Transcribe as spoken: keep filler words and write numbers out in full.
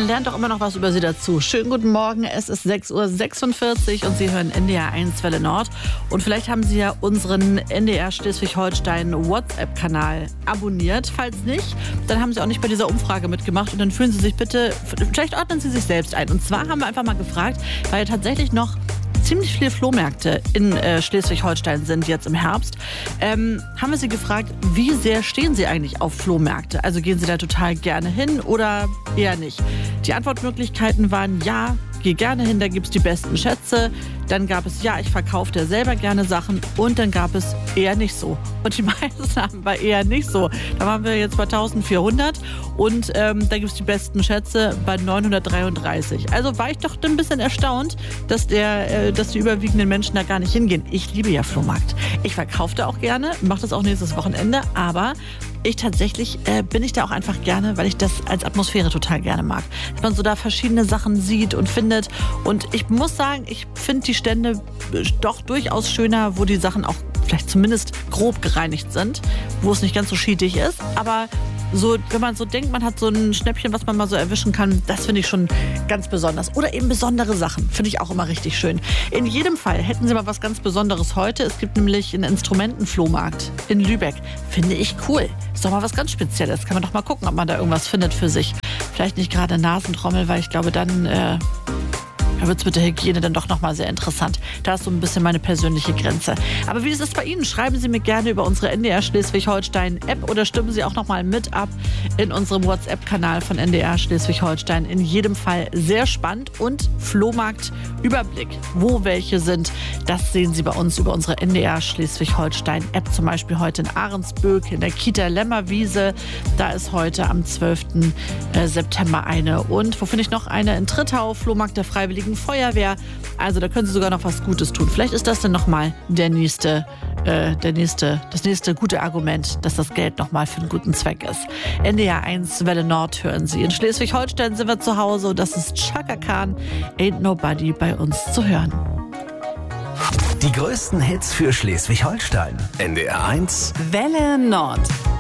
Man lernt doch immer noch was über sie dazu. Schönen guten Morgen, es ist sechs Uhr sechsundvierzig und Sie hören N D R eins Welle Nord. Und vielleicht haben Sie ja unseren N D R Schleswig-Holstein WhatsApp-Kanal abonniert. Falls nicht, dann haben Sie auch nicht bei dieser Umfrage mitgemacht und dann fühlen Sie sich bitte, vielleicht ordnen Sie sich selbst ein. Und zwar haben wir einfach mal gefragt, weil ja tatsächlich noch ziemlich viele Flohmärkte in äh, Schleswig-Holstein sind jetzt im Herbst, ähm, haben wir Sie gefragt, wie sehr stehen Sie eigentlich auf Flohmärkte? Also gehen Sie da total gerne hin oder eher nicht? Die Antwortmöglichkeiten waren ja, geh gerne hin, da gibt es die besten Schätze. Dann gab es, ja, ich verkaufe dir selber gerne Sachen. Und dann gab es eher nicht so. Und die meisten haben wir eher nicht so. Da waren wir jetzt bei eintausendvierhundert und ähm, da gibt es die besten Schätze bei neunhundertdreiunddreißig. Also war ich doch ein bisschen erstaunt, dass, der, äh, dass die überwiegenden Menschen da gar nicht hingehen. Ich liebe ja Flohmarkt. Ich verkaufe da auch gerne, mache das auch nächstes Wochenende, aber ich tatsächlich äh, bin ich da auch einfach gerne, weil ich das als Atmosphäre total gerne mag. Dass man so da verschiedene Sachen sieht und findet. Und ich muss sagen, ich finde die Stände doch durchaus schöner, wo die Sachen auch vielleicht zumindest grob gereinigt sind, wo es nicht ganz so schädlich ist. Aber so, wenn man so denkt, man hat so ein Schnäppchen, was man mal so erwischen kann, das finde ich schon ganz besonders. Oder eben besondere Sachen, finde ich auch immer richtig schön. In jedem Fall hätten Sie mal was ganz Besonderes heute. Es gibt nämlich einen Instrumentenflohmarkt in Lübeck. Finde ich cool. Ist doch mal was ganz Spezielles. Kann man doch mal gucken, ob man da irgendwas findet für sich. Vielleicht nicht gerade Nasentrommel, weil ich glaube, dann äh, da wird es mit der Hygiene dann doch nochmal sehr interessant. Da ist so ein bisschen meine persönliche Grenze. Aber wie ist es bei Ihnen? Schreiben Sie mir gerne über unsere N D R Schleswig-Holstein-App oder stimmen Sie auch nochmal mit ab in unserem WhatsApp-Kanal von N D R Schleswig-Holstein. In jedem Fall sehr spannend und Flohmarkt-Überblick. Wo welche sind, das sehen Sie bei uns über unsere N D R Schleswig-Holstein-App. Zum Beispiel heute in Ahrensböck, in der Kita Lämmerwiese. Da ist heute am zwölften September eine. Und wo finde ich noch eine? In Trittau, Flohmarkt der Freiwilligen Feuerwehr. Also da können Sie sogar noch was Gutes tun. Vielleicht ist das dann nochmal der nächste, äh, der nächste, das nächste gute Argument, dass das Geld nochmal für einen guten Zweck ist. N D R eins Welle Nord hören Sie. In Schleswig-Holstein sind wir zu Hause und das ist Chaka Khan, Ain't Nobody bei uns zu hören. Die größten Hits für Schleswig-Holstein. N D R eins Welle Nord.